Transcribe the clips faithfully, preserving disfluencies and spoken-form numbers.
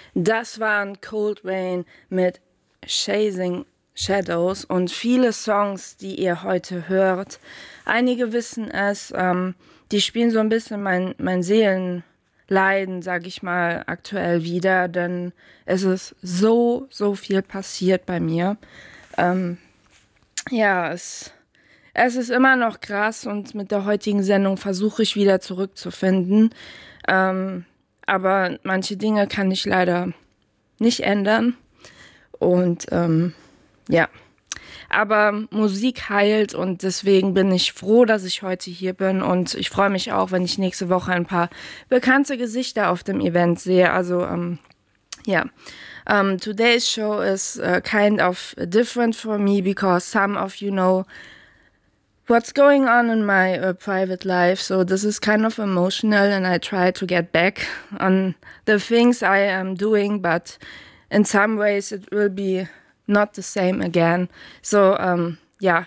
Das waren Cold Rain mit Chasing Shadows und viele Songs, die ihr heute hört. Einige wissen es, ähm, die spielen so ein bisschen mein, mein Seelenleiden, sag ich mal, aktuell wieder, denn es ist so, so viel passiert bei mir. Ähm, ja, es, es ist immer noch krass und mit der heutigen Sendung versuche ich wieder zurückzufinden. Ähm, aber manche Dinge kann ich leider nicht ändern. Und ähm, ja, aber Musik heilt und deswegen bin ich froh, dass ich heute hier bin und ich freue mich auch, wenn ich nächste Woche ein paar bekannte Gesichter auf dem Event sehe. Also ähm, ja, um, today's show is uh, kind of different for me because some of you know what's going on in my uh, private life, so this is kind of emotional and I try to get back on the things I am doing, but in some ways it will be not the same again. So um, yeah,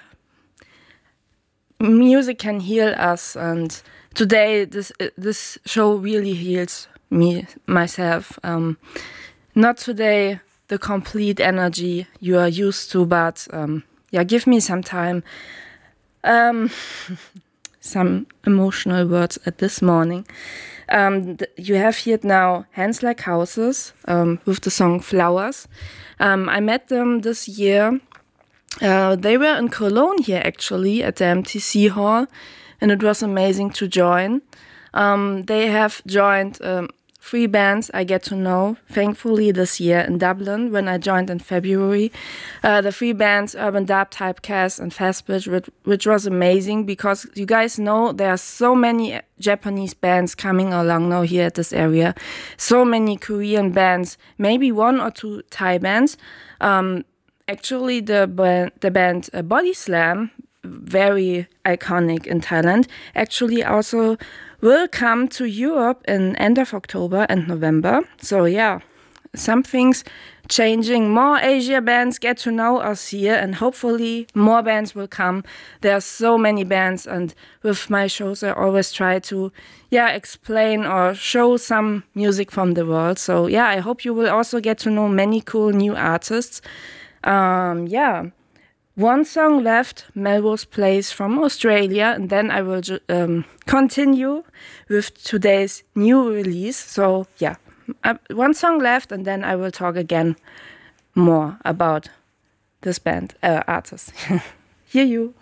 music can heal us, and today this this show really heals me myself. Um, not today the complete energy you are used to, but um, yeah, give me some time. Um, some emotional words at this morning. Um, th- you have here now Hands Like Houses um, with the song Flowers. Um, I met them this year. Uh, they were in Cologne here actually at the M T C Hall, and it was amazing to join. Um, they have joined um, three bands I get to know, thankfully, this year in Dublin when I joined in February. Uh, the three bands, Urban Dub, Typecast, and Fastbridge, which, which was amazing because you guys know there are so many Japanese bands coming along now here at this area. So many Korean bands, maybe one or two Thai bands. Um, actually, the, ba- the band uh, Body Slam, very iconic in Thailand, actually also will come to Europe in end of October and November. So yeah, something's changing. More Asia bands get to know us here and hopefully more bands will come. There's so many bands, and with my shows I always try to yeah explain or show some music from the world. So yeah, I hope you will also get to know many cool new artists. Um, yeah. One song left, Melrose Place from Australia, and then I will ju- um, continue with today's new release. So yeah, uh, one song left, and then I will talk again more about this band, uh, artist. Hear you.